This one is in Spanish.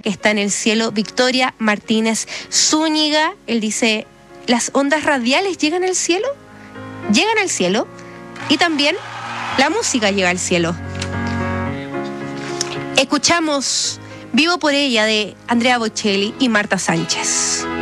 que está en el cielo. Victoria Martínez Zúñiga, él dice, ¿las ondas radiales llegan al cielo? Llegan al cielo y también la música llega al cielo. Escuchamos Vivo por ella de Andrea Bocelli y Marta Sánchez.